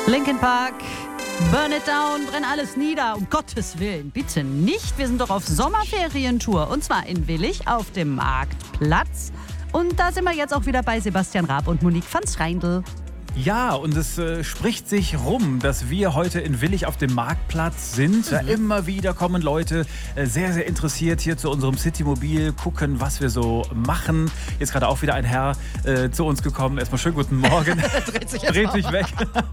Linkin Park, Burn It Down, brenn alles nieder. Um Gottes Willen, bitte nicht. Wir sind doch auf Sommerferientour. Und zwar in Willich auf dem Marktplatz. Und da sind wir jetzt auch wieder bei Sebastian Raab und Monique van Schreindl. Ja, und es spricht sich rum, dass wir heute in Willich auf dem Marktplatz sind. Immer wieder kommen Leute sehr, sehr interessiert hier zu unserem Citymobil, gucken, was wir so machen. Jetzt gerade auch wieder ein Herr zu uns gekommen. Erstmal schönen guten Morgen. Dreht sich weg.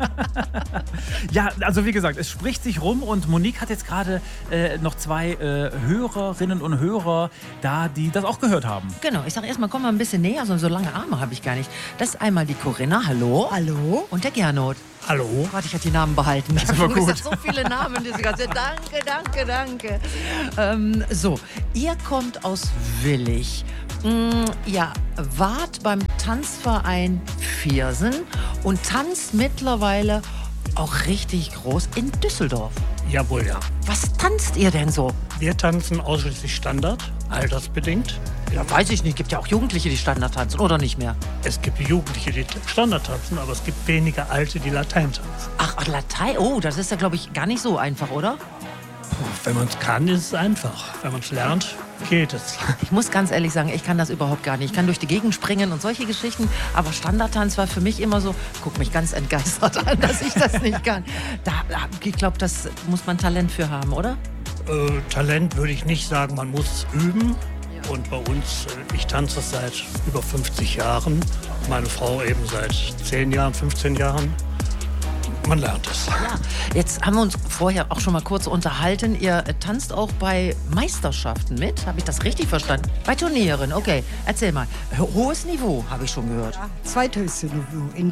Ja, also wie gesagt, es spricht sich rum und Monique hat jetzt gerade noch zwei Hörerinnen und Hörer da, die das auch gehört haben. Genau, ich sage erstmal, komm mal ein bisschen näher, so lange Arme habe ich gar nicht. Das ist einmal die Corinna, hallo. Hallo. Und der Gernot. Hallo. Warte, ich hatte die Namen behalten. Das ist aber gut. So viele Namen, diese ganze. Danke. So, ihr kommt aus Willich. Ja, wart beim Tanzverein Viersen und tanzt mittlerweile auch richtig groß in Düsseldorf. Jawohl, ja. Was tanzt ihr denn so? Wir tanzen ausschließlich Standard, altersbedingt. Ja, weiß ich nicht. Gibt ja auch Jugendliche, die Standard tanzen, oder nicht mehr? Es gibt Jugendliche, die Standard tanzen, aber es gibt wenige Alte, die Latein tanzen. Ach, Latein? Oh, das ist ja, glaube ich, gar nicht so einfach, oder? Wenn man es kann, ist es einfach. Wenn man es lernt, geht es. Ich muss ganz ehrlich sagen, ich kann das überhaupt gar nicht. Ich kann durch die Gegend springen und solche Geschichten. Aber Standardtanz war für mich immer so, guck mich ganz entgeistert an, dass ich das nicht kann. Ich glaube, das muss man Talent für haben, oder? Talent würde ich nicht sagen, man muss es üben. Und bei uns, ich tanze seit über 50 Jahren. Meine Frau eben seit 10 Jahren, 15 Jahren. Man lernt es. Ja, jetzt haben wir uns vorher auch schon mal kurz unterhalten. Ihr tanzt auch bei Meisterschaften mit. Habe ich das richtig verstanden? Bei Turnieren, okay. Erzähl mal. Hohes Niveau, habe ich schon gehört. Ja, zweithöchste Niveau in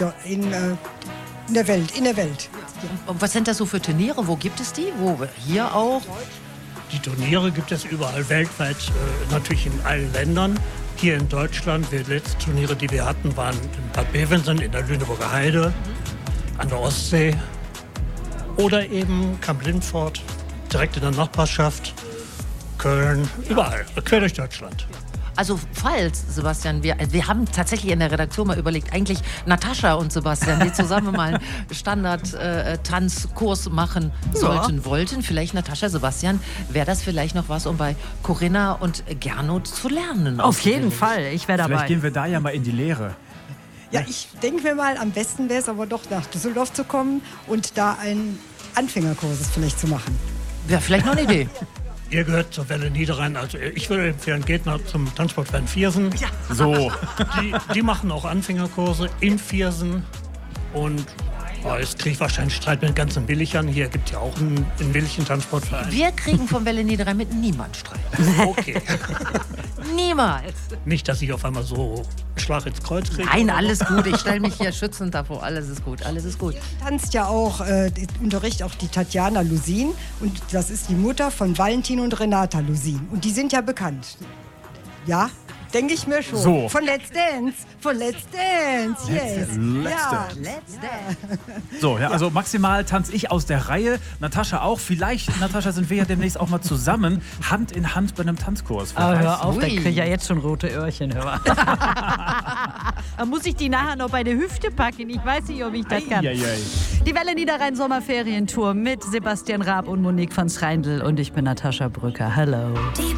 der Welt. Und was sind das so für Turniere? Wo gibt es die? Wo? Hier auch? Die Turniere gibt es überall weltweit, natürlich in allen Ländern. Hier in Deutschland, die letzten Turniere, die wir hatten, waren in Bad Bevensen, in der Lüneburger Heide, an der Ostsee oder eben Kamp-Lindfort, direkt in der Nachbarschaft, Köln, überall, quer durch Deutschland. Also falls, Sebastian, wir haben tatsächlich in der Redaktion mal überlegt, eigentlich Natascha und Sebastian, die zusammen mal einen Standard-Tanzkurs machen wollten. Vielleicht Natascha, Sebastian, wäre das vielleicht noch was, um bei Corinna und Gernot zu lernen? Auf jeden Fall, ich wäre dabei. Vielleicht gehen wir da ja mal in die Lehre. Ja, ich denke mir mal, am besten wäre es aber doch nach Düsseldorf zu kommen und da einen Anfängerkurs vielleicht zu machen. Wäre vielleicht noch eine Idee. Ihr gehört zur Welle Niederrhein, also ich würde empfehlen, geht mal zum Tanzsportverein Viersen. Ja. So. Die machen auch Anfängerkurse in Viersen und jetzt kriege ich wahrscheinlich Streit mit den ganzen Willichern. Hier gibt es ja auch in Willich einen Tanzsportverein. Wir kriegen vom Welle Niederrhein mit niemand Streit. Okay. Niemals. Nicht, dass ich auf einmal so einen Schlag ins Kreuz kriege. Nein, alles gut. Ich stelle mich hier schützend davor. Alles ist gut. Tanzt ja auch, unterrichtet auch die Tatjana Lusin und das ist die Mutter von Valentin und Renata Lusin. Und die sind ja bekannt. Ja? Denke ich mir schon. So. Von Let's Dance. Yes. Let's Dance. So, ja, also maximal tanze ich aus der Reihe. Natascha auch. Vielleicht, Natascha, sind wir ja demnächst auch mal zusammen, Hand in Hand bei einem Tanzkurs. Aber Wer hör weiß? auf, da kriege ich ja jetzt schon rote Öhrchen. Hör mal. Da muss ich die nachher noch bei der Hüfte packen. Ich weiß nicht, ob ich das kann. Eieiei. Die Welle Niederrhein Sommerferientour mit Sebastian Raab und Monique van Schreindl. Und ich bin Natascha Brücker. Hello.